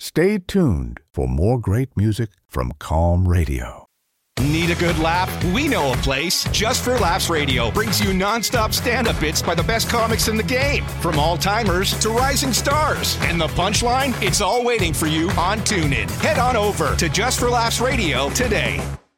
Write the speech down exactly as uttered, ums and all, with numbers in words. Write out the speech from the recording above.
Stay tuned for more great music from Calm Radio. Need a good laugh? We know a place. Just for Laughs Radio brings you nonstop stand-up bits by the best comics in the game, from all-timers to rising stars. And the punchline? It's all waiting for you on TuneIn. Head on over to Just for Laughs Radio today.